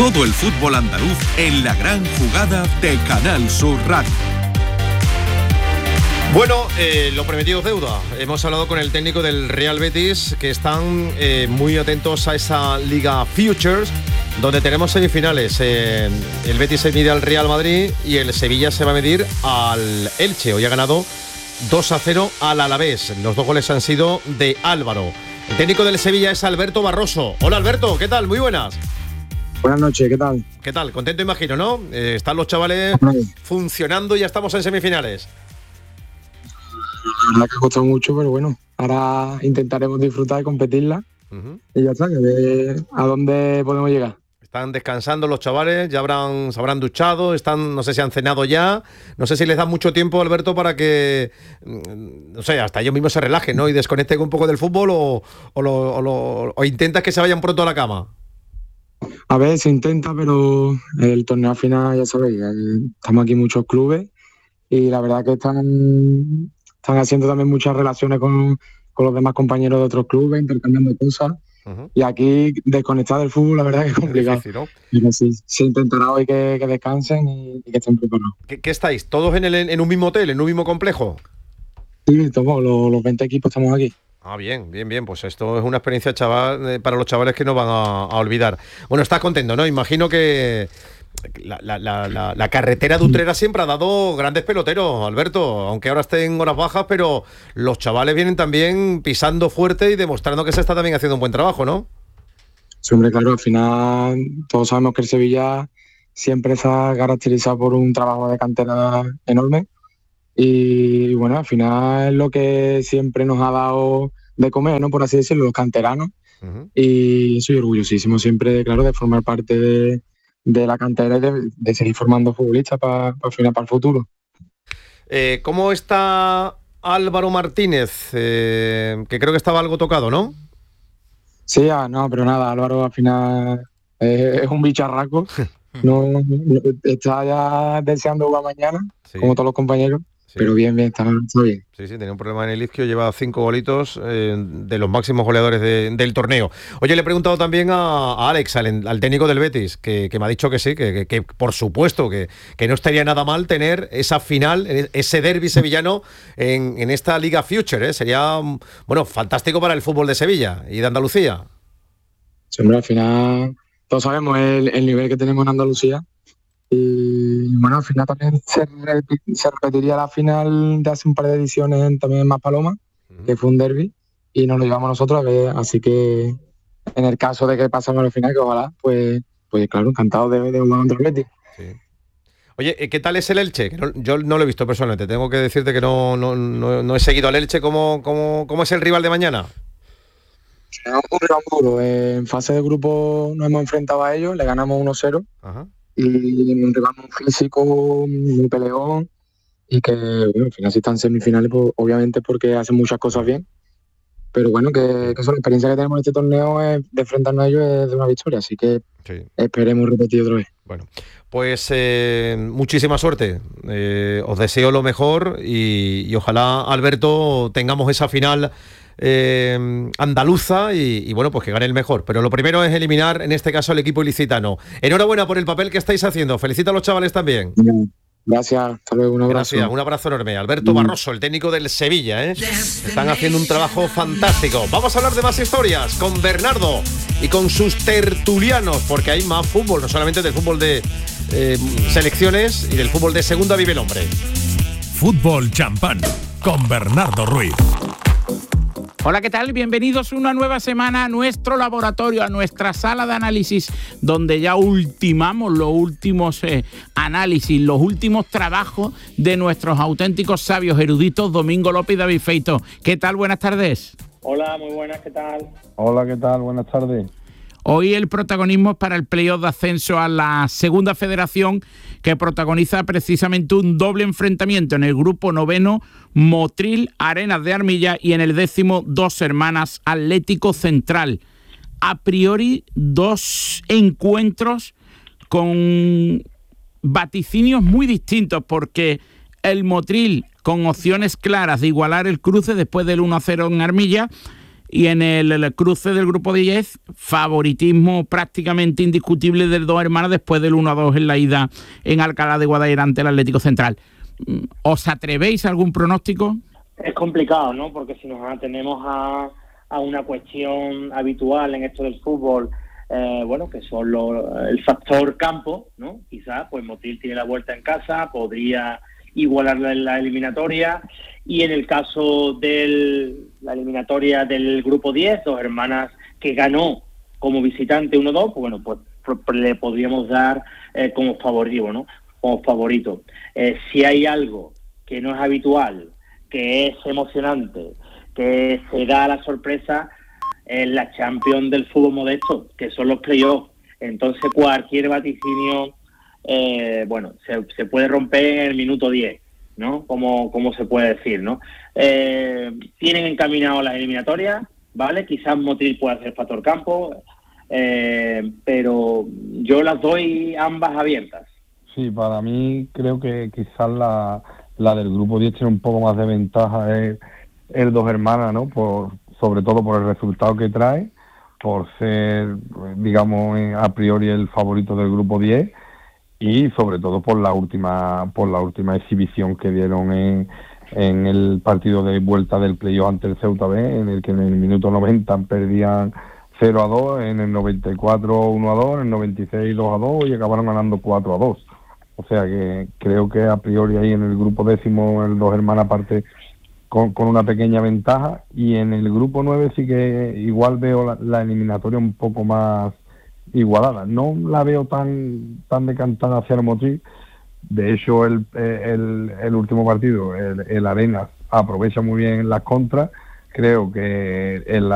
Todo el fútbol andaluz en la gran jugada de Canal Sur Radio. Bueno, lo prometido es deuda. Hemos hablado con el técnico del Real Betis, que están muy atentos a esa Liga Futures, donde tenemos semifinales. El Betis se mide al Real Madrid y el Sevilla se va a medir al Elche. Hoy ha ganado 2-0 al Alavés. Los 2 goles han sido de Álvaro. El técnico del Sevilla es Alberto Barroso. Hola Alberto, ¿qué tal? Muy buenas. Buenas noches, ¿qué tal? ¿Qué tal? Contento, imagino, ¿no? Están los chavales funcionando y ya estamos en semifinales. La verdad que ha costado mucho, pero bueno, ahora intentaremos disfrutar y competirla. Y ya está, que ver a dónde podemos llegar. Están descansando los chavales, ya se habrán duchado, no sé si han cenado ya, no sé si les da mucho tiempo, Alberto, para que, no sé, hasta ellos mismos se relajen, ¿no? Y desconecten un poco del fútbol o intentas que se vayan pronto a la cama. A ver, se intenta, pero el torneo al final, ya sabéis, estamos aquí muchos clubes y la verdad que están haciendo también muchas relaciones con los demás compañeros de otros clubes, intercambiando cosas. Y aquí desconectar del fútbol, la verdad que es complicado. Es difícil, ¿no? Pero sí, se intentará hoy que descansen y que estén preparados. ¿Qué estáis? ¿Todos en un mismo hotel, en un mismo complejo? Sí, todos los 20 equipos estamos aquí. Ah, bien. Pues esto es una experiencia para los chavales que no van a olvidar. Bueno, estás contento, ¿no? Imagino que la carretera de Utrera siempre ha dado grandes peloteros, Alberto, aunque ahora esté en horas bajas, pero los chavales vienen también pisando fuerte y demostrando que se está también haciendo un buen trabajo, ¿no? Sí, hombre, claro, al final todos sabemos que el Sevilla siempre se ha caracterizado por un trabajo de cantera enorme y bueno, al final es lo que siempre nos ha dado de comer, ¿no? Por así decirlo, los canteranos. Y soy orgullosísimo siempre, claro, de formar parte de la cantera y de seguir formando futbolistas para el futuro. ¿Cómo está Álvaro Martínez? Que creo que estaba algo tocado, ¿no? Sí, no, pero nada, Álvaro al final es un bicharraco. no, está ya deseando jugar mañana, sí, como todos los compañeros. Sí. Pero bien, está bien. Sí, tenía un problema en el isquio, lleva 5 golitos de los máximos goleadores del torneo. Oye, le he preguntado también a Alex, al técnico del Betis, que me ha dicho que sí, que por supuesto que no estaría nada mal tener esa final, ese derbi sevillano en esta Liga Future, ¿eh? Sería, bueno, fantástico para el fútbol de Sevilla y de Andalucía. Sí, hombre, al final todos sabemos el nivel que tenemos en Andalucía. Y bueno, al final también se repetiría la final de hace un par de ediciones también en Maspalomas, que fue un derbi, y nos lo llevamos nosotros a ver, así que en el caso de que pasemos a la final, que ojalá, pues claro, encantado de jugar contra el Betis. Sí. Oye, ¿qué tal es el Elche? Que yo no lo he visto personalmente, tengo que decirte que no he seguido al Elche. ¿Cómo es el rival de mañana? Es un rival duro. En fase de grupo nos hemos enfrentado a ellos, le ganamos 1-0. Ajá. Y un rival muy físico, muy peleón, y que, bueno, al final si están en semifinales, pues, obviamente porque hacen muchas cosas bien, pero bueno, que la experiencia que tenemos en este torneo es de enfrentarnos a ellos es de una victoria, así que sí, esperemos repetir otra vez. Bueno, pues muchísima suerte, os deseo lo mejor y ojalá, Alberto, tengamos esa final andaluza y bueno, pues que gane el mejor, pero lo primero es eliminar en este caso al equipo ilicitano. Enhorabuena por el papel que estáis haciendo, felicita a los chavales también. Gracias, hasta luego, un abrazo. Gracias, un abrazo enorme. Alberto Barroso, el técnico del Sevilla, están haciendo un trabajo fantástico. Vamos a hablar de más historias con Bernardo y con sus tertulianos, porque hay más fútbol, no solamente del fútbol de selecciones y del fútbol de segunda vive el hombre. Fútbol champán con Bernardo Ruiz. Hola, ¿qué tal? Bienvenidos una nueva semana a nuestro laboratorio, a nuestra sala de análisis, donde ya ultimamos los últimos análisis, los últimos trabajos de nuestros auténticos sabios eruditos, Domingo López y David Feito. ¿Qué tal? Buenas tardes. Hola, muy buenas, ¿qué tal? Hola, ¿qué tal? Buenas tardes. Hoy el protagonismo es para el playoff de ascenso a la segunda federación, que protagoniza precisamente un doble enfrentamiento en el grupo noveno, Motril, Arenas de Armilla, y en el 10º, Dos Hermanas, Atlético Central. A priori, dos encuentros con vaticinios muy distintos, porque el Motril, con opciones claras de igualar el cruce después del 1-0 en Armilla, Y en el cruce del grupo 10, favoritismo prácticamente indiscutible del Dos Hermanas después del 1-2 en la ida en Alcalá de Guadaira ante el Atlético Central. ¿Os atrevéis a algún pronóstico? Es complicado, ¿no? Porque si nos atenemos a una cuestión habitual en esto del fútbol, que son el factor campo, ¿no? Quizás, pues Motril tiene la vuelta en casa, podría igualarla en la eliminatoria, y en el caso de la eliminatoria del grupo 10, Dos Hermanas que ganó como visitante 1-2, pues le podríamos dar como favorito, ¿no? Como favorito. Si hay algo que no es habitual, que es emocionante, que se da la sorpresa, es la Champions del fútbol modesto, que son los playoffs. Entonces cualquier vaticinio se puede romper en el minuto 10, ¿no? Como se puede decir, ¿no? Tienen encaminado las eliminatorias, ¿vale? Quizás Motril pueda hacer factor campo, pero yo las doy ambas abiertas. Sí, para mí creo que quizás la del grupo 10 tiene un poco más de ventaja, es el Dos Hermanas, ¿no? Sobre todo por el resultado que trae, por ser, digamos, a priori el favorito del grupo 10, y sobre todo por la última exhibición que dieron en el partido de vuelta del playoff ante el Ceuta B, en el que en el minuto 90 perdían 0-2, en el 94 1-2, en el 96 2-2 y acabaron ganando 4-2. O sea que creo que a priori ahí en el grupo 10 el Dos Hermanas parte con una pequeña ventaja, y en el grupo 9 sí que igual veo la eliminatoria un poco más igualada. No la veo tan decantada hacia el Motril. De hecho, el último partido, el Arenas, aprovecha muy bien las contras. Creo que en la